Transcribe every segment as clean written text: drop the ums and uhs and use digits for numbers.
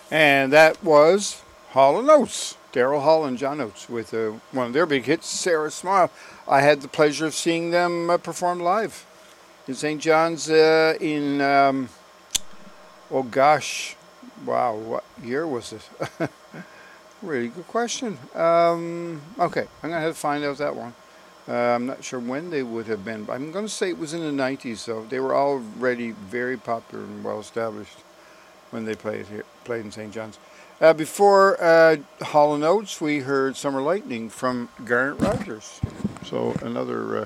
And that was Hall & Oates, Daryl Hall and John Oates, with one of their big hits, Sarah Smile. I had the pleasure of seeing them perform live in St. John's oh gosh, wow, what year was it? Really good question. Okay, I'm going to have to find out that one. I'm not sure when they would have been, but I'm going to say it was in the 90s, so they were already very popular and well established when they played in St. John's. Before Hall & Oates, we heard Summer Lightning from Garnet Rogers. So another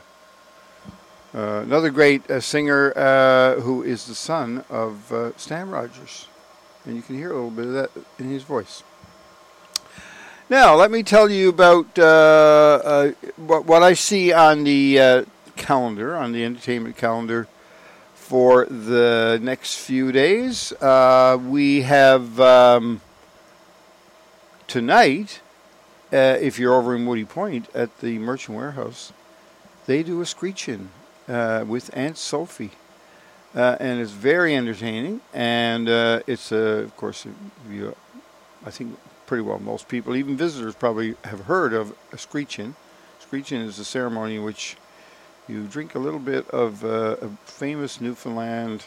great singer who is the son of Stan Rogers. And you can hear a little bit of that in his voice. Now, let me tell you about what I see on the calendar, on the entertainment calendar for the next few days. We have tonight, if you're over in Woody Point at the Merchant Warehouse, they do a screech-in with Aunt Sophie. And it's very entertaining. And it's, of course, I think pretty well most people, even visitors, probably have heard of a screech-in. Screech-in is a ceremony in which you drink a little bit of a famous Newfoundland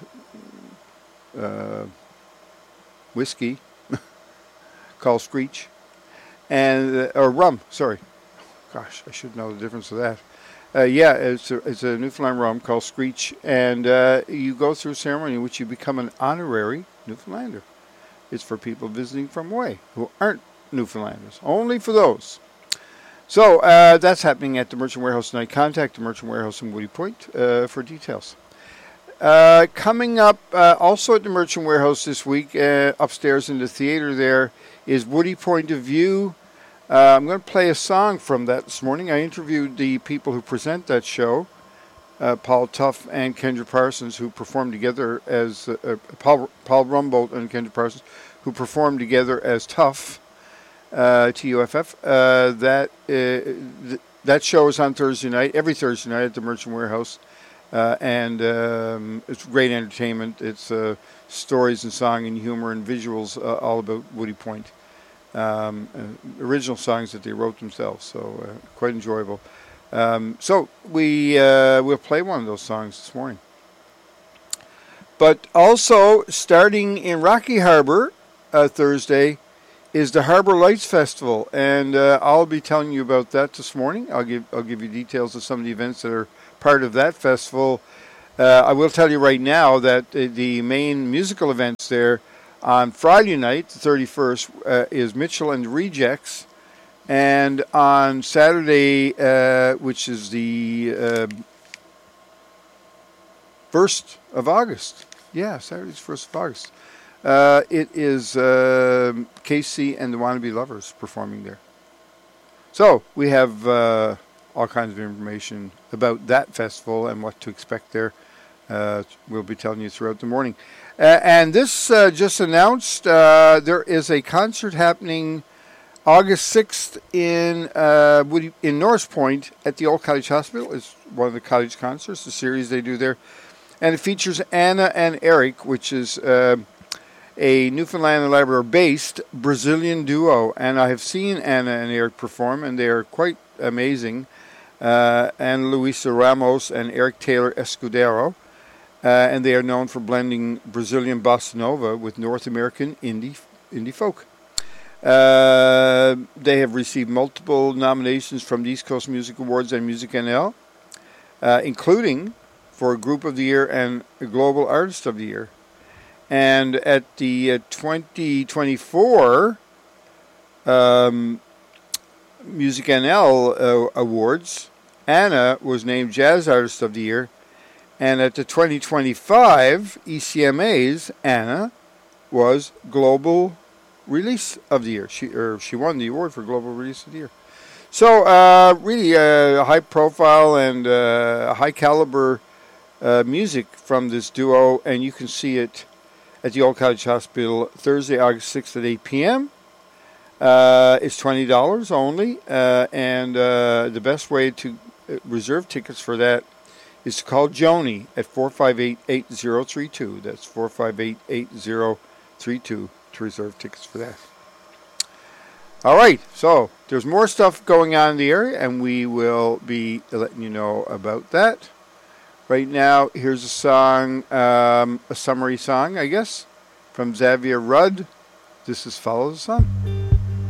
whiskey called Screech, and or rum. Sorry, gosh, I should know the difference of that. It's a Newfoundland rum called Screech, and you go through a ceremony in which you become an honorary Newfoundlander. It's for people visiting from away who aren't Newfoundlanders, only for those. So that's happening at the Merchant Warehouse tonight. Contact the Merchant Warehouse in Woody Point for details. Coming up also at the Merchant Warehouse this week, upstairs in the theater there, is Woody Point of View. I'm going to play a song from that this morning. I interviewed the people who present that show, Paul Tuff and Kendra Parsons, who performed together as Paul Rumbold and Kendra Parsons, who performed together as Tuff, Tuff. That show is on Thursday night, every Thursday night at the Merchant Warehouse, and it's great entertainment. It's stories and song and humor and visuals all about Woody Point. Original songs that they wrote themselves, so quite enjoyable. So we'll play one of those songs this morning. But also, starting in Rocky Harbor Thursday, is the Harbor Lights Festival, and I'll be telling you about that this morning. I'll give you details of some of the events that are part of that festival. I will tell you right now that the main musical events there on Friday night, the 31st, is Mitchell and the Rejects. And on Saturday, which is the 1st of August. Yeah, Saturday's 1st of August. It is Casey and the Wannabe Lovers performing there. So we have all kinds of information about that festival and what to expect there. We'll be telling you throughout the morning. And this just announced there is a concert happening August 6th in Norris Point at the Old Cottage Hospital. It's one of the cottage concerts, the series they do there. And it features Anna and Eric, which is a Newfoundland and Labrador-based Brazilian duo. And I have seen Anna and Eric perform, and they are quite amazing. Ana Luisa Ramos and Eric Taylor Escudero. And they are known for blending Brazilian bossa nova with North American indie folk. They have received multiple nominations from the East Coast Music Awards and Music NL, including for Group of the Year and Global Artist of the Year. And at the 2024 Music NL Awards, Anna was named Jazz Artist of the Year. And at the 2025 ECMAs, Anna was Global Release of the Year. She won the award for Global Release of the Year. So really high profile and high caliber music from this duo, and you can see it at the Old Cottage Hospital Thursday, August 6th at 8 p.m. It's $20 only, and the best way to reserve tickets for that is to call Joni at 458-8032. That's 458-8032. to reserve tickets for that. All right, so there's more stuff going on in the area, and we will be letting you know about that. Right now, here's a song, a summary song, I guess, from Xavier Rudd. This is Follow the Sun.